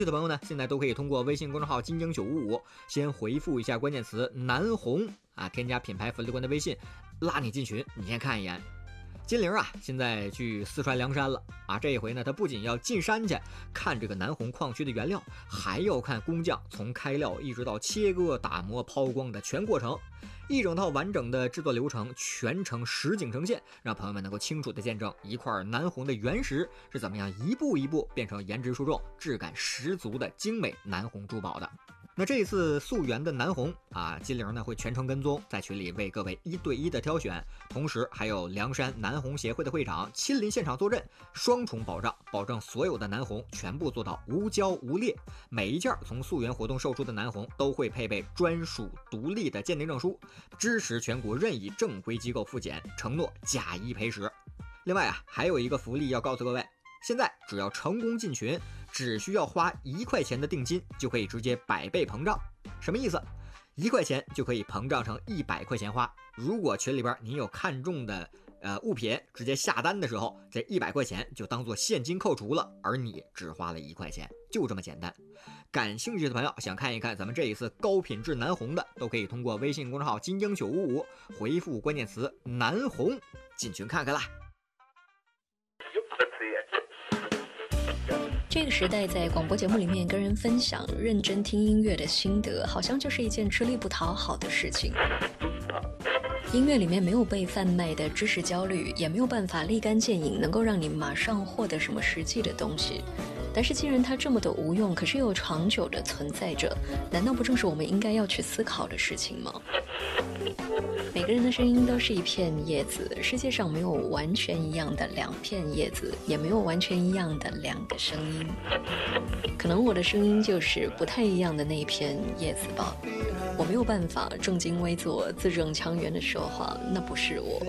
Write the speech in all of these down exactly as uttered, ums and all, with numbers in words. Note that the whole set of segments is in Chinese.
的朋友呢，现在都可以通过微信公众号金鹰九五五先回复一下关键词南红啊，添加品牌粉丝官的微信，拉你进群，你先看一眼。金玲啊，现在去四川凉山了啊！这一回呢，他不仅要进山去看这个南红矿区的原料，还要看工匠从开料一直到切割、打磨、抛光的全过程，一整套完整的制作流程，全程实景呈现，让朋友们能够清楚地见证一块南红的原石是怎么样一步一步变成颜值出众、质感十足的精美南红珠宝的。那这一次溯源的南红啊，金玲呢会全程跟踪，在群里为各位一对一的挑选，同时还有凉山南红协会的会长亲临现场坐镇，双重保障，保证所有的南红全部做到无胶无裂。每一件从溯源活动售出的南红都会配备专属独立的鉴定证书，支持全国任意正规机构复检，承诺假一赔十。另外啊，还有一个福利要告诉各位。现在只要成功进群，只需要花一块钱的定金，就可以直接百倍膨胀。什么意思？一块钱就可以膨胀成一百块钱花。如果群里边您有看中的呃物品，直接下单的时候，这一百块钱就当做现金扣除了，而你只花了一块钱，就这么简单。感兴趣的朋友想看一看咱们这一次高品质南红的，都可以通过微信公众号金鹰九五五回复关键词南红进群看看啦。 这个时代在广播节目里面跟人分享认真听音乐的心得，好像就是一件吃力不讨好的事情。音乐里面没有被贩卖的知识焦虑，也没有办法立竿见影能够让你马上获得什么实际的东西。但是既然它这么的无用，可是又长久的存在着，难道不正是我们应该要去思考的事情吗？每个人的声音都是一片叶子，世界上没有完全一样的两片叶子，也没有完全一样的两个声音。可能我的声音就是不太一样的那一片叶子吧。我没有办法正襟危坐、字正腔圆的说话，那不是我。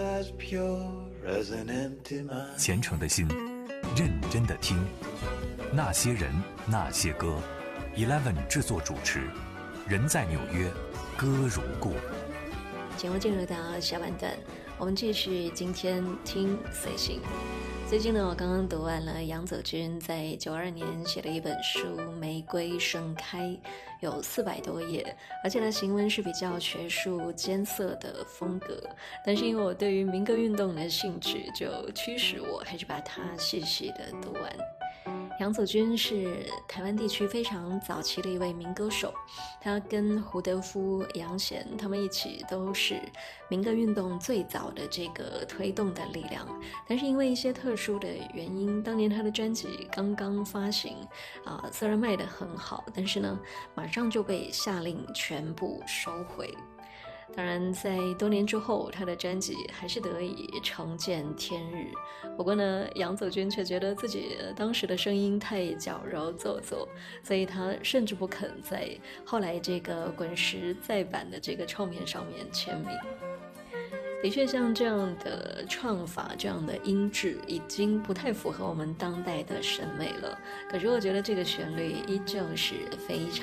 虔诚的心，认真的听，那些人，那些歌。Eleven 制作主持，人在纽约，歌如故。 节目进入到下半段，我们继续今天听随行。最近呢，我刚刚读完了杨泽君在九二年写的一本书《玫瑰盛开》，有四百多页，而且呢行文是比较学术艰涩的风格，但是因为我对于民歌运动的兴趣，就驱使我还是把它细细的读完。杨祖君是台湾地区非常早期的一位民歌手，他跟胡德夫、杨贤他们一起都是民歌运动最早的这个推动的力量。但是因为一些特殊的原因，当年他的专辑刚刚发行啊，虽然卖得很好，但是呢马上就被下令全部收回。当然在多年之后，他的专辑还是得以重见天日。不过呢，杨祖君却觉得自己当时的声音太矫揉做作，所以他甚至不肯在后来这个滚石再版的这个唱片上面签名。的确，像这样的唱法，这样的音质已经不太符合我们当代的审美了。可是我觉得这个旋律依旧是非常